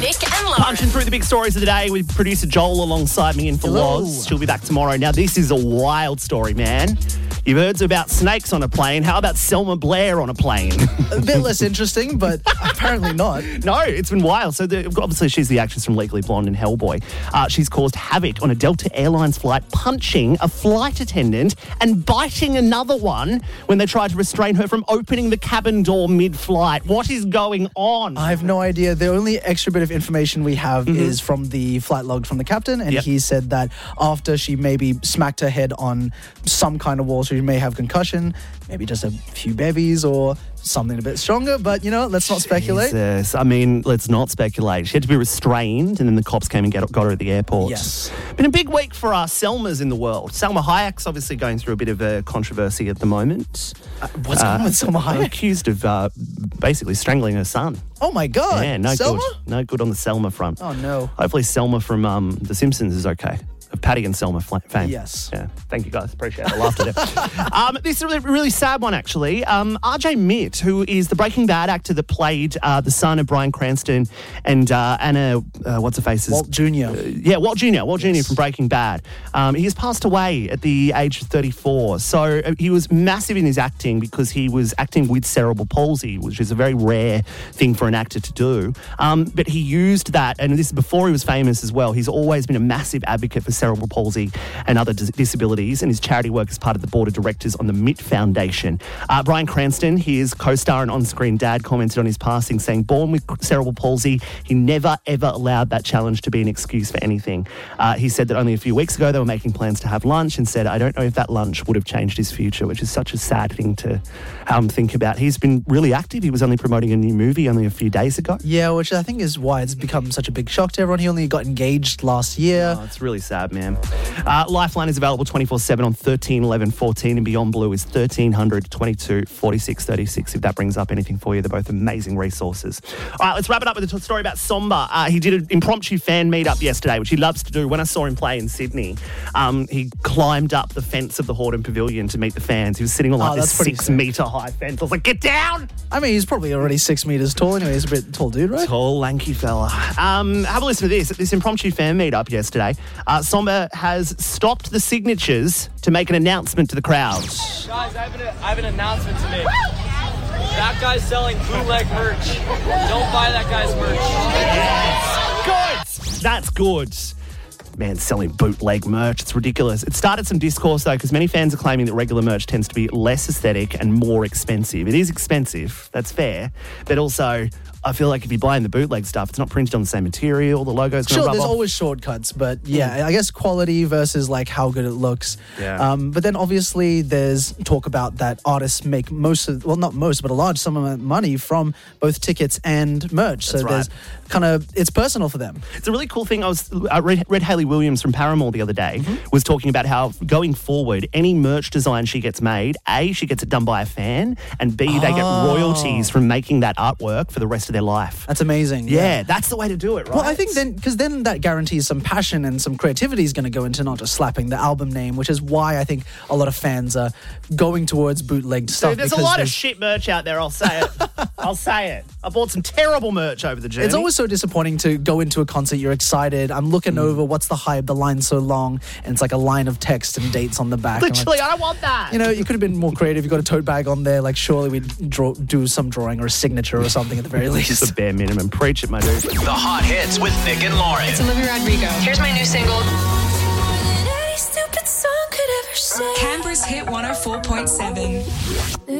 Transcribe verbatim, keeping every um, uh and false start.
Nick and Lauren. Punching through the big stories of the day with producer Joel alongside me in for Hello. Loz. She'll be back tomorrow. Now, this is a wild story, man. You've heard about snakes on a plane. How about Selma Blair on a plane? A bit less interesting, but apparently not. No, it's been wild. So the, obviously she's the actress from Legally Blonde and Hellboy. Uh, she's caused havoc on a Delta Airlines flight, punching a flight attendant and biting another one when they tried to restrain her from opening the cabin door mid-flight. What is going on? I have no idea. The only extra bit of information we have Mm-hmm. is from the flight log from the captain, and Yep. he said that after she maybe smacked her head on some kind of wall, she may have concussion, maybe just a few bevies or something a bit stronger, but, you know, let's not speculate. Jesus. I mean, let's not speculate. She had to be restrained, and then the cops came and get, got her at the airport. Yes. Been a big week for our Selmas in the world. Selma Hayek's obviously going through a bit of a controversy at the moment. Uh, what's going on with Selma Hayek? Accused of uh, basically strangling her son. Oh, my God. Yeah, no Selma? good. No good on the Selma front. Oh, no. Hopefully Selma from um, The Simpsons is okay. Of Patty and Selma fl- fame. Yes. Yeah. Thank you, guys. Appreciate it. I laughed at it. um, this is a really, really sad one, actually. Um, R J Mitt, who is the Breaking Bad actor that played uh, the son of Bryan Cranston and uh, Anna, uh, what's her face? Walt Junior Uh, yeah, Walt Junior Walt Junior from Breaking Bad. Um, he has passed away at the age of thirty-four. So uh, he was massive in his acting because he was acting with cerebral palsy, which is a very rare thing for an actor to do. Um, but he used that, and this is before he was famous as well. He's always been a massive advocate for cerebral palsy and other dis- disabilities, and his charity work is part of the board of directors on the Mitt Foundation. Uh, Bryan Cranston, his co-star and on-screen dad, commented on his passing, saying, born with cerebral palsy, he never, ever allowed that challenge to be an excuse for anything. Uh, he said that only a few weeks ago they were making plans to have lunch, and said, I don't know if that lunch would have changed his future, which is such a sad thing to um, think about. He's been really active. He was only promoting a new movie only a few days ago. Yeah, which I think is why it's become such a big shock to everyone. He only got engaged last year. Oh, it's really sad, man. Uh, Lifeline is available twenty-four seven on thirteen eleven fourteen, and Beyond Blue is thirteen hundred twenty-two forty-six thirty-six. If that brings up anything for you, they're both amazing resources. All right, let's wrap it up with a t- story about Somba. Uh, he did an impromptu fan meetup yesterday, which he loves to do. When I saw him play in Sydney, um, he climbed up the fence of the Hordern Pavilion to meet the fans. He was sitting on like Oh, this that's pretty six sick. metre high fence. I was like, get down! I mean, he's probably already six meters tall anyway. He's a bit tall dude, right? Tall, lanky fella. Um, have a listen to this. At this impromptu fan meetup yesterday, uh, Somba has stopped the signatures to make an announcement to the crowd. Guys, I have, an, I have an announcement to make. That guy's selling bootleg merch. Don't buy that guy's merch. Good! That's good. Man, selling bootleg merch, it's ridiculous. It started some discourse, though, because many fans are claiming that regular merch tends to be less aesthetic and more expensive. It is expensive, that's fair, but also I feel like if you're buying the bootleg stuff, it's not printed on the same material, the logo's going to Sure, rub there's off. always shortcuts, but yeah, I guess quality versus like how good it looks. Yeah. Um, but then obviously there's talk about that artists make most of, well, not most, but a large sum of money from both tickets and merch. That's so right. there's kind of, it's personal for them. It's a really cool thing. I was I read, read Hayley Williams from Paramore the other day Mm-hmm. was talking about how going forward, any merch design she gets made, A, she gets it done by a fan, and B, they get Oh. royalties from making that artwork for the rest of their life. That's amazing. Yeah, that's the way to do it, right? Well, I think then, because then that guarantees some passion and some creativity is going to go into not just slapping the album name, which is why I think a lot of fans are going towards bootlegged stuff. Dude, there's a because lot of there's- shit merch out there, I'll say it. I'll say it. I bought some terrible merch over the journey. It's always so disappointing to go into a concert, you're excited, I'm looking Mm. over, what's the hype, the line's so long, and it's like a line of text and dates on the back. I'm like, Literally, I don't want that. you know, you could have been more creative. You got a tote bag on there. Like, surely we'd draw, do some drawing or a signature or something at the very Just least. the bare minimum. Preach it, my dude. The hot hits with Nick and Lauren. It's Olivia Rodrigo. Here's my new single. Canberra's hit one oh four point seven.